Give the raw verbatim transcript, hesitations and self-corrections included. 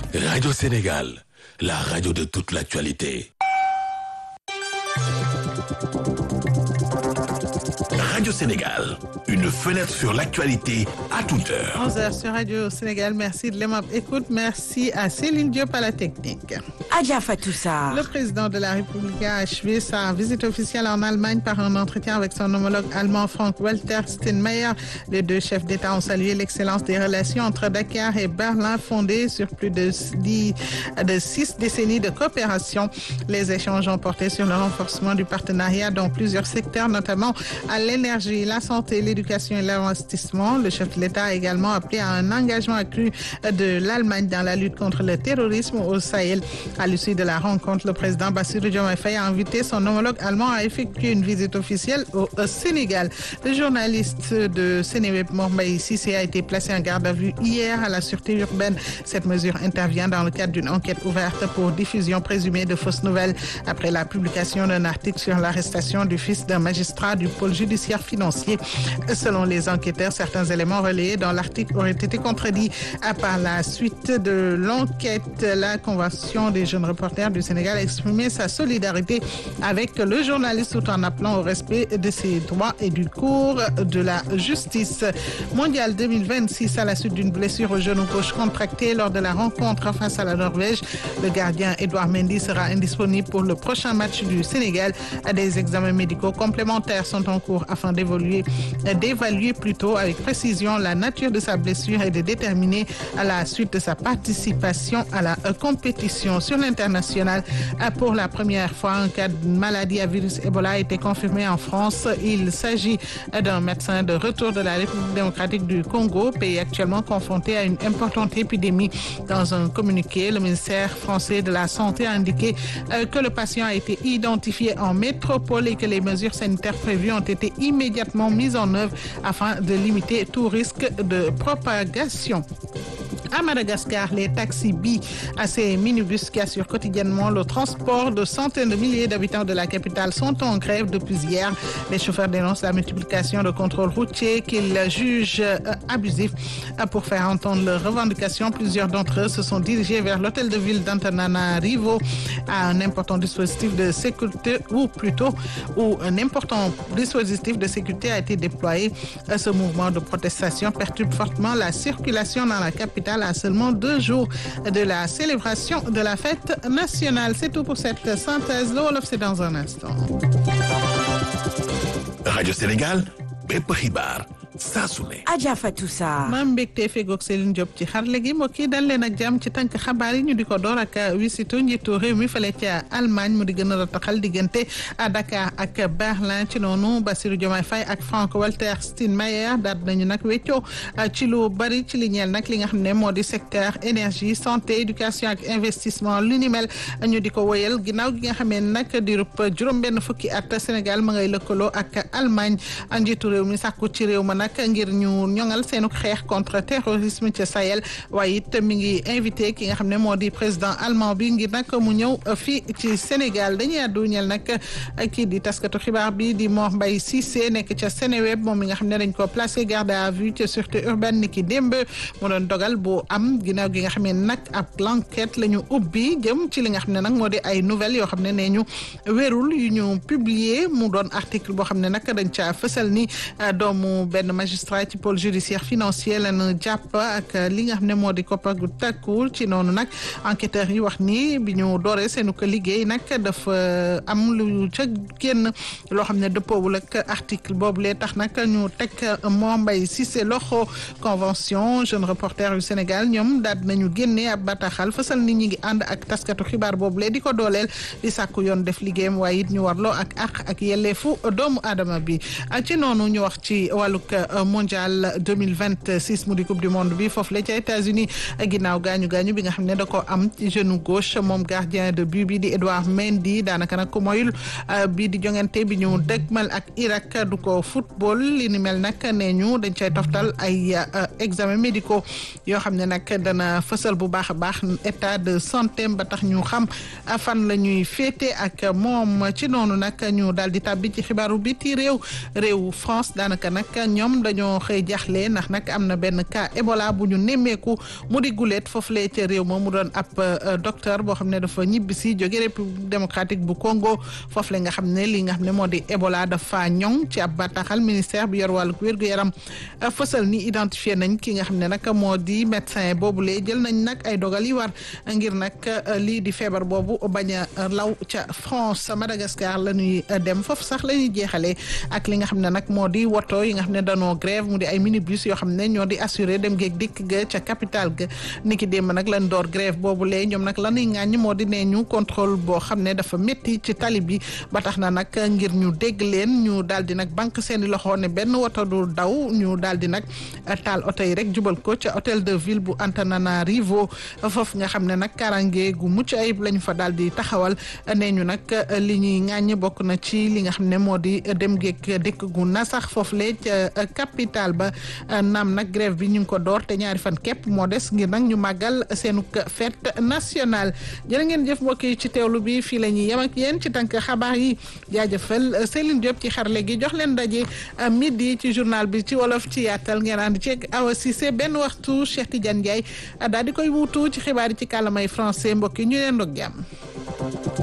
Radio Sénégal, la radio de toute l'actualité. Radio Sénégal, une fenêtre sur l'actualité à toute heure. onze heures sur Radio Sénégal, merci de l'aimable écoute. Merci à Céline Diop à la technique. Adja Fatoussa. Le président de la République a achevé sa visite officielle en Allemagne par un entretien avec son homologue allemand Frank-Walter Steinmeier. Les deux chefs d'État ont salué l'excellence des relations entre Dakar et Berlin, fondées sur plus de, dix, de six décennies de coopération. Les échanges ont porté sur le renforcement du partenariat dans plusieurs secteurs, notamment à l'énergie, la santé, l'éducation et l'investissement. Le chef de l'État a également appelé à un engagement accru de l'Allemagne dans la lutte contre le terrorisme au Sahel. À l'issue de la rencontre, le président Bassirou Diomaye Faye a invité son homologue allemand à effectuer une visite officielle au Sénégal. Le journaliste de Sénéweb, Mor Mbaye Cissé, a été placé en garde à vue hier à la sûreté urbaine. Cette mesure intervient dans le cadre d'une enquête ouverte pour diffusion présumée de fausses nouvelles après la publication d'un article sur l'arrestation du fils d'un magistrat du pôle judiciaire financier. Selon les enquêteurs, certains éléments relayés dans l'article auraient été contredits. Par la suite de l'enquête, la Convention des jeunes reporters du Sénégal a exprimé sa solidarité avec le journaliste tout en appelant au respect de ses droits et du cours de la justice. Mondial deux mille vingt-six, à la suite d'une blessure au genou gauche contractée lors de la rencontre face à la Norvège, le gardien Edouard Mendy sera indisponible pour le prochain match du Sénégal. Des examens médicaux complémentaires sont en cours afin d'évoluer, d'évaluer plutôt avec précision la nature de sa blessure et de déterminer à la suite de sa participation à la compétition. Sur l'international, pour la première fois, un cas de maladie à virus Ebola a été confirmé en France. Il s'agit d'un médecin de retour de la République démocratique du Congo, pays actuellement confronté à une importante épidémie. Dans un communiqué, le ministère français de la Santé a indiqué que le patient a été identifié en métropole et que les mesures sanitaires prévues ont été immédiatement mises en œuvre afin de limiter tout risque de propagation. À Madagascar, les taxis B, à ces minibus qui assurent quotidiennement le transport de centaines de milliers d'habitants de la capitale sont en grève depuis hier. Les chauffeurs dénoncent la multiplication de contrôles routiers qu'ils jugent abusifs. Pour faire entendre leurs revendications, plusieurs d'entre eux se sont dirigés vers l'hôtel de ville d'Antananarivo. Un important dispositif de sécurité, ou plutôt, où un important dispositif de sécurité a été déployé. Ce mouvement de protestation perturbe fortement la circulation dans la capitale à seulement deux jours de la célébration de la fête nationale. C'est tout pour cette synthèse. Le Wolof, c'est dans un instant. Radio Sénégal, bépp xibaar saa su ne. Adja Fatoussa. maam mbégte fegoog Céline Diop ci xarle gi mbokk yi dal leen ak jàmm ci tànk xabaar yi ñu di ko door ak wisitu njiitu réew mi fale ca Allemagne mu di gën a rataxal diggante Dakar ak Berlin. Ci noonu Bassirou Diomaye Faye ak Frank-Walter Steinmeier daal nañu nag weccoo ci lu bari ci li ñeel nag li nga xam ne moo di secteur énergie, santé, éducation ak investissement. Lu ni mel ñu di ko woyal ginnaaw gi nga xamee nag di rup juróom-benn fukki at Sénégal ma ngay lëkkaloo ak Allemagne. Njiitu réew mi sàkku ci réew ma nag ngir ñu ñoŋal seenu xeex contre terrorisme ci Sahel, waaye it mi ngi invité ki nga xam ne moo di président allemand bi ngir nag mu ñëw fii ci Sénégal. Dañuy àddu ñel nag kii di taskatu xibaar bi di Mor Mbaye Cissé nekk ca Sénéweb, moom mi nga xam ne dañ ko placé garde à vue ca sûreté urbaine ni ki démb mu doon dogal bu am ginnaaw gi nga xam ne nag ab l'enquête la ñu ubbi jëm ci li nga xam ne nag moo di ay nouvelles yoo xam ne nee ñu wérul yu ñu publier. Mu doon article boo xam ne nag dañ ca fësal ni doomu benn magistrat ci pôle judiciaire financier lañu jàpp ak li nga xam ne moo di koppar gu takku. Ci noonu nag enquêteurs yi wax ni bi ñu dooree seenu ko liggéey nag dafa am lu ca génn loo xam ne dëppoowul ak article boobu lee tax nag ñu teg Mor Mbaye Cissé loxo. Convention jeune reporter yu Sénégal ñoom daal nañu génnee ab bataaxal fësal ni ñi ngi ànd ak taskatu xibaar boobu lee di ko dooleel di sàkku yoon def liggéeyam, waaye it ñu warloo ak àq ak yelleefu doomu aadama bi. ci noonu ñu wax ci wàllug mondial deux mille vingt-six mu di coupe du monde bi foofu la ca États-Unis ginnaaw gaañu gaañu bi nga xam ne da ko am ci genou gauche moom gardien de but bi di Edouard Mendy. Daanaka nag ku moyul bii di jongante bi ñu dëgmal ak Irak du ko football. Li ni mel nag nee ñu dañ cay toftal ay examen médicaux yoo xam ne nag dana fësal bu baax a baax état de santé ba tax ñu xam fan la ñuy féete ak moom. Ci noonu nag ñu daal di tàbbi ci xibaaru biti réew réew France. Daanaka nag ñoom ñoom dañoo xëy jaxle ndax nag am na benn cas Ebola bu ñu nemmeeku mu di guleet foofu lee ca réew ma mu doon ab docteur boo xam ne dafa ñibbisi jóge République démocratique bu Congo foofu le nga xam ne li nga xam ne moo di Ebola dafa ñoŋ ci ab bataaxal ministère bi yor wàllu wér-gu-yaram fësal ni identifié nañ ki nga xam ne nag moo di médecin boobule jël nañ nag ay dogal yi war ngir nag lii di feebar boobu bañ a law ca France Madagascar la ñuy dem foofu sax la ñuy jeexalee ak li nga xam ne nag moo di woto yi nga xam ne danoo grève mu di ay minibus yoo xam ne ñoo di assuré dem geeg dikk ga ca capitale ga niki démb nag lañ door grève boobule ñoom nag la ñuy ŋàññ moo di nee ñu contrôle boo xam ne dafa métti ci tali bi ba tax na nag ngir ñu dégg leen ñu daal di nag banque seeni loxo ne benn woto du daw ñu daal di nag taal oto yi rek jubal ko ca hôtel de ville bu Antananarivo foofu nga xam ne nag karange gu mucc ayib lañu fa daal di taxawal nee ñu nag li ñuy ŋàññ bokk na ci li nga xam ne moo di dem geeg dikk gu na sax foofu le ca capitale ba naam nag grève bi ñu ngi ko door te ñaari fan képp moo des ngir nag ñu màggal seenu fête nationale jërë ngeen jëf mbokk yi ci teewlu bi fii la ñuy yem ak yéen ci tànk xabaar yi jaajëfal Céline Diop ci xarle gi jox leen daje midi ci journal bi ci wolof ci yaatal ngeen ànd ci Awa Cissé benn waxtu Cheikh Tidiane Ndiaye daal di koy wuutu ci xibaar yi ci kàllaamay français mbokk yi ñu leen doog jàmm